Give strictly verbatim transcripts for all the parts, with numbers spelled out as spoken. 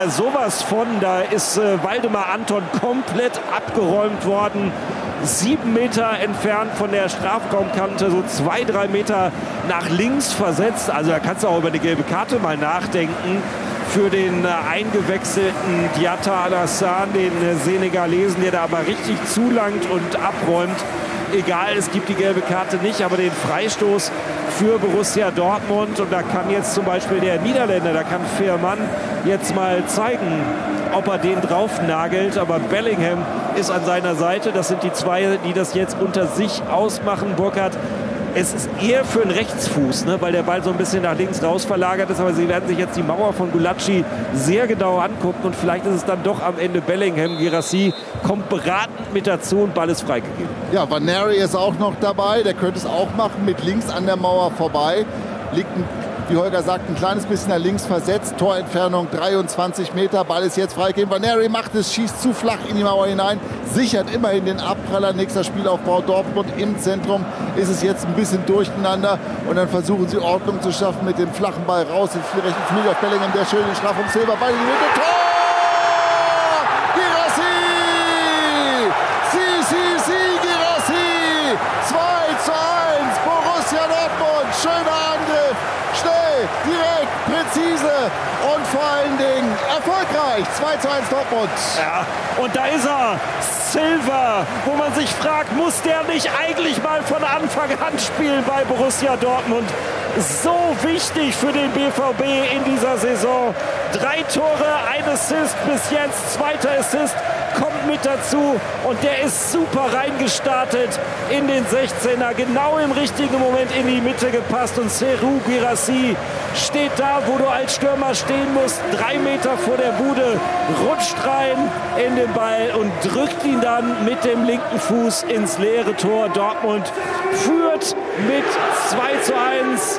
Sowas von, da ist äh, Waldemar Anton komplett abgeräumt worden. Sieben Meter entfernt von der Strafraumkante, so zwei, drei Meter nach links versetzt. Also da kannst du auch über eine gelbe Karte mal nachdenken für den äh, eingewechselten Diatta Alassane, den äh, Senegalesen, der da aber richtig zulangt und abräumt. Egal, es gibt die gelbe Karte nicht, aber den Freistoß für Borussia Dortmund. Und da kann jetzt zum Beispiel der Niederländer, da kann Veerman jetzt mal zeigen, ob er den drauf nagelt. Aber Bellingham ist an seiner Seite. Das sind die zwei, die das jetzt unter sich ausmachen. Burkhardt, es ist eher für einen Rechtsfuß, ne, weil der Ball so ein bisschen nach links raus verlagert ist. Aber sie werden sich jetzt die Mauer von Gulácsi sehr genau angucken. Und vielleicht ist es dann doch am Ende Bellingham. Guirassy kommt beratend mit dazu und Ball ist freigegeben. Ja, Vaneri ist auch noch dabei. Der könnte es auch machen, mit links an der Mauer vorbei. Liegt, ein, wie Holger sagt, ein kleines bisschen nach links versetzt. Torentfernung dreiundzwanzig Meter. Ball ist jetzt freigegeben. Vaneri macht es, schießt zu flach in die Mauer hinein. Sichert immerhin den Abpraller. Nächster Spielaufbau Dortmund im Zentrum. Ist es jetzt ein bisschen durcheinander. Und dann versuchen sie Ordnung zu schaffen mit dem flachen Ball raus. Den rechten Flügel auf Bellingham. Der schöne Strafraum Silva. Ball in die Mitte. Tor! Guirassy! Sie, sie, sie, Guirassy! zwei zu eins. Borussia Dortmund. Schöner Angriff. Schnell, direkt, präzise und vor allen Dingen erfolgreich. zwei zu eins Dortmund. Ja, und da ist er. Silva, wo man sich fragt, muss der nicht eigentlich mal von Anfang an spielen bei Borussia Dortmund? So wichtig für den B V B in dieser Saison. Drei Tore, ein Assist bis jetzt, zweiter Assist kommt mit dazu und der ist super reingestartet in den sechzehner, genau im richtigen Moment in die Mitte gepasst und Serhou Guirassy steht da, wo du als Stürmer stehen musst, drei Meter vor der Bude, rutscht rein in den Ball und drückt ihn dann mit dem linken Fuß ins leere Tor. Dortmund führt mit zwei zu eins.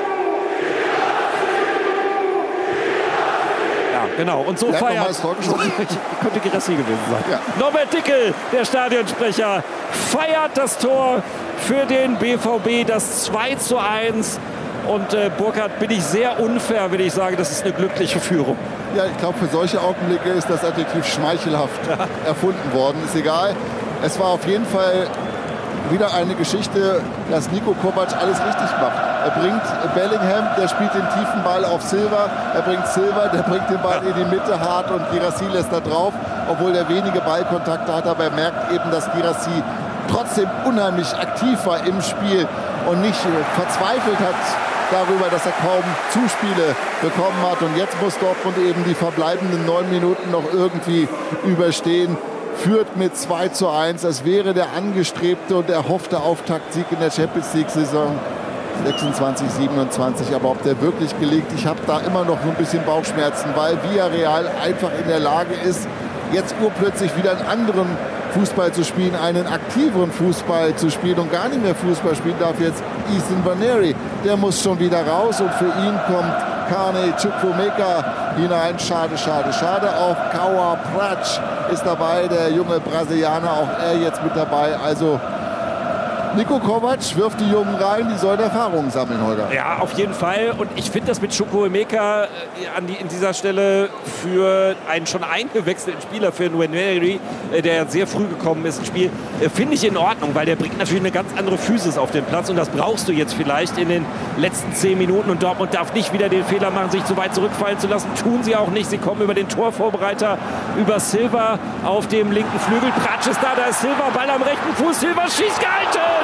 Genau, und so ja, feiert, könnte Guirassy gewesen sein. Ja. Norbert Dickel, der Stadionsprecher, feiert das Tor für den B V B, das zwei zu eins. Und äh, Burkhardt, bin ich sehr unfair, wenn ich sage, das ist eine glückliche Führung. Ja, ich glaube, für solche Augenblicke ist das Adjektiv schmeichelhaft ja. erfunden worden. Ist egal. Es war auf jeden Fall wieder eine Geschichte, dass Niko Kovac alles richtig macht. Er bringt Bellingham, der spielt den tiefen Ball auf Silva. Er bringt Silva, der bringt den Ball in die Mitte hart und Guirassy lässt da drauf. Obwohl er wenige Ballkontakte hat, aber er merkt eben, dass Guirassy trotzdem unheimlich aktiv war im Spiel und nicht verzweifelt hat darüber, dass er kaum Zuspiele bekommen hat. Und jetzt muss Dortmund eben die verbleibenden neun Minuten noch irgendwie überstehen. Führt mit zwei zu eins. Es wäre der angestrebte und erhoffte Auftaktsieg in der Champions-League-Saison sechsundzwanzig siebenundzwanzig. Aber ob der wirklich gelingt, ich habe da immer noch ein bisschen Bauchschmerzen, weil Villarreal einfach in der Lage ist, jetzt urplötzlich wieder einen anderen Fußball zu spielen, einen aktiveren Fußball zu spielen und gar nicht mehr Fußball spielen darf jetzt Ethan Vaneri. Der muss schon wieder raus und für ihn kommt Kane Chukwuemeka hinein. Schade, schade, schade. Auch Kaua Pratsch ist dabei, der junge Brasilianer, auch er jetzt mit dabei. Also Niko Kovac wirft die Jungen rein, die sollen Erfahrungen sammeln, Holger. Ja, auf jeden Fall. Und ich finde das mit Chukwuemeka an die, in dieser Stelle für einen schon eingewechselten Spieler, für Nwaneri, der sehr früh gekommen ist ins Spiel, finde ich in Ordnung, weil der bringt natürlich eine ganz andere Physis auf den Platz und das brauchst du jetzt vielleicht in den letzten zehn Minuten. Und Dortmund darf nicht wieder den Fehler machen, sich zu weit zurückfallen zu lassen. Tun sie auch nicht. Sie kommen über den Torvorbereiter, über Silva auf dem linken Flügel. Pratsch ist da, da ist Silva, Ball am rechten Fuß. Silva schießt, gehalten!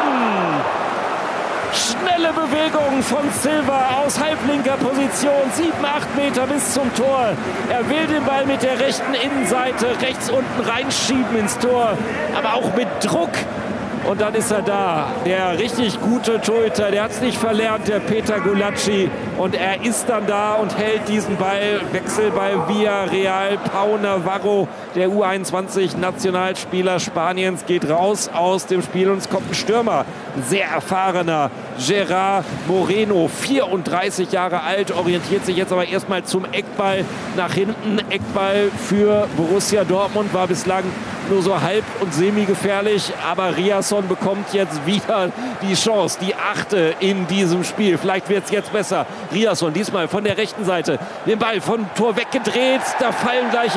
Schnelle Bewegung von Silva aus halblinker Position, sieben, acht Meter bis zum Tor. Er will den Ball mit der rechten Innenseite rechts unten reinschieben ins Tor, aber auch mit Druck. Und dann ist er da, der richtig gute Torhüter, der hat es nicht verlernt, der Peter Gulácsi. Und er ist dann da und hält diesen Ball. Wechsel bei Villarreal. Pau Navarro, der U einundzwanzig-Nationalspieler Spaniens, geht raus aus dem Spiel und es kommt ein Stürmer. Ein sehr erfahrener Gerard Moreno, vierunddreißig Jahre alt, orientiert sich jetzt aber erstmal zum Eckball nach hinten. Eckball für Borussia Dortmund war bislang nur so halb und semi-gefährlich, aber Rias Riasson bekommt jetzt wieder die Chance, die achte in diesem Spiel. Vielleicht wird es jetzt besser. Riasson diesmal von der rechten Seite. Den Ball vom Tor weggedreht. Da fallen gleich